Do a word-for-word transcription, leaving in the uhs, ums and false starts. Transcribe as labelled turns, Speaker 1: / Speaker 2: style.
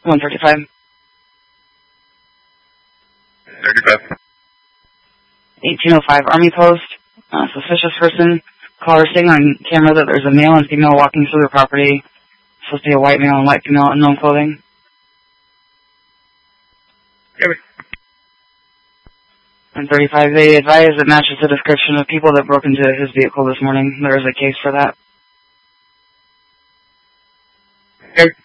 Speaker 1: one thirty-five.
Speaker 2: thirty-five.
Speaker 1: eighteen oh five Army Post. Uh, suspicious person. Caller saying on camera that there's a male and female walking through the property. Supposed to be a white male and white female in unknown clothing.
Speaker 2: Yep.
Speaker 1: one thirty-five. They advise it matches the description of people that broke into his vehicle this morning. There is a case for that.
Speaker 2: Yep.